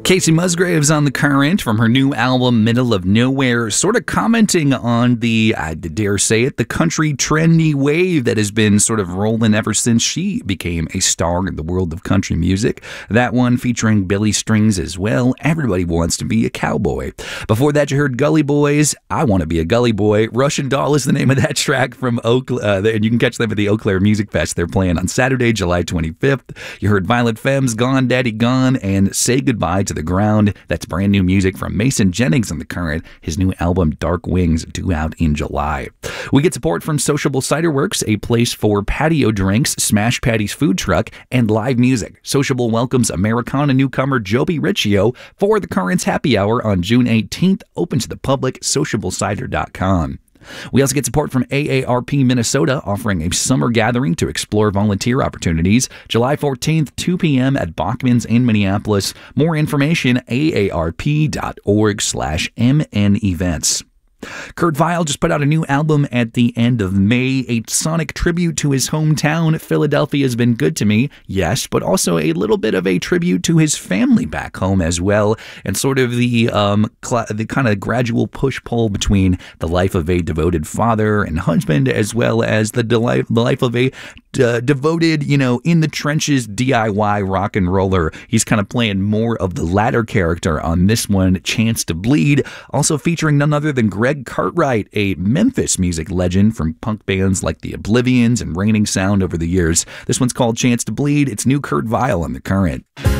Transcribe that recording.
Casey Musgraves on The Current from her new album, Middle of Nowhere, sort of commenting on the, I dare say it, the country trendy wave that has been sort of rolling ever since she became a star in the world of country music. That one featuring Billy Strings as well. Everybody wants to be a cowboy. Before that, you heard Gully Boys, I Want to Be a Gully Boy. Russian Doll is the name of that track from and you can catch them at the Eau Claire Music Fest. They're playing on Saturday, July 25th. You heard Violent Femmes, Gone Daddy Gone, and Say Goodbye to the Ground. That's brand new music from Mason Jennings on The Current. His new album, Dark Wings, due out in July. We get support from Sociable Cider Works, a place for patio drinks, Smash Patty's food truck, and live music. Sociable welcomes Americana newcomer Joby Riccio for The Current's Happy Hour on June 18th. Open to the public, sociablecider.com. We also get support from AARP Minnesota, offering a summer gathering to explore volunteer opportunities. July 14th, 2 p.m. at Bachman's in Minneapolis. More information, aarp.org/MN events. Kurt Vile just put out a new album at the end of May, a sonic tribute to his hometown. Philadelphia's been good to me, yes, but also a little bit of a tribute to his family back home as well, and sort of the kind of gradual push-pull between the life of a devoted father and husband, as well as the life of a devoted, in the trenches DIY rock and roller. He's kind of playing more of the latter character on this one, Chance to Bleed, also featuring none other than Greg Cartwright, a Memphis music legend from punk bands like the Oblivions and Raining Sound over the years. This one's called Chance to Bleed. It's new Kurt Vile on The Current.